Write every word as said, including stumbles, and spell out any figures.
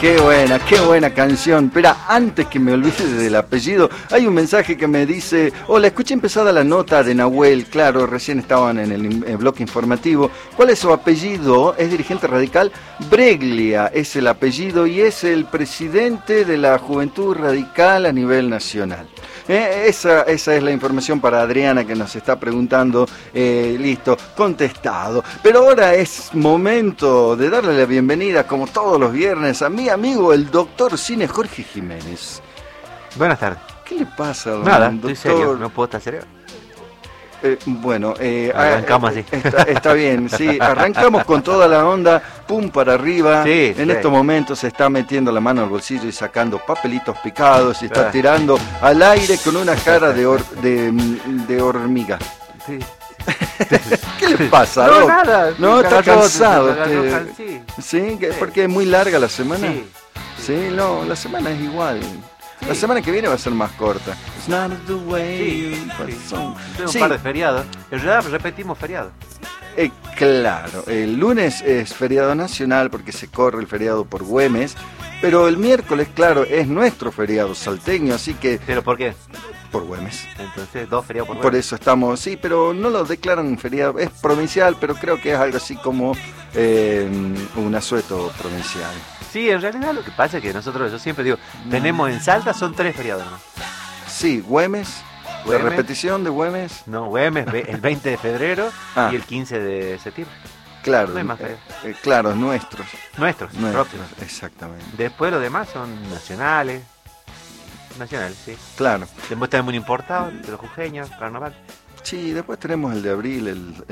Qué buena, qué buena canción. Pero antes que me olvide del apellido, hay un mensaje que me dice: hola, escuché empezada la nota de Nahuel. Claro, recién estaban en el, el bloque informativo. ¿Cuál es su apellido? Es dirigente radical. Breglia es el apellido y es el presidente de la Juventud Radical a nivel nacional. Eh, esa, esa es la información para Adriana, que nos está preguntando. Eh, listo, contestado. Pero ahora es momento de darle la bienvenida, como todos los viernes, a mi amigo el doctor Cine Jorge Jiménez. Buenas tardes. ¿Qué le pasa, don Nada, doctor? estoy serio, no puedo estar serio. Eh, bueno, eh, arrancamos eh, así. Está, está bien, sí, arrancamos con toda la onda, pum para arriba. Sí, en sí. estos momentos se está metiendo la mano al bolsillo y sacando papelitos picados y está Ah. tirando al aire con una cara de, hor- de, de hormiga. Sí. ¿Qué le pasa, No, Doc? nada. No, me está agarró, cansado. me agarró usted. can- Sí. ¿Sí? ¿Que- Sí. ¿Porque es muy larga la semana? Sí. Sí, no, la semana es igual. La Sí. semana que viene va a ser más corta. It's not the way Sí, you sí. song. Tengo un Sí. par de feriados. En realidad repetimos feriados. Eh, claro, el lunes es feriado nacional porque se corre el feriado por Güemes, pero el miércoles, claro, es nuestro feriado salteño, así que ¿Pero por qué? por Güemes. Entonces, dos feriados por Por mes. eso estamos, sí, pero no lo declaran feriado, es provincial, pero creo que es algo así como eh, un asueto provincial. Sí, en realidad lo que pasa es que nosotros, yo siempre digo, tenemos en Salta son tres feriados, ¿no? Sí, Güemes, la Güemes. repetición de Güemes, No, Güemes, ve- el veinte de febrero Ah. y el quince de septiembre. claro, No hay más eh, feriados. eh, claro, nuestros, Nuestros, nuestros, propios. exactamente, Después los demás son nacionales. Nacionales, sí. claro. Después tenemos un importado, de los jujeños, carnaval. Sí, después tenemos el de abril, el,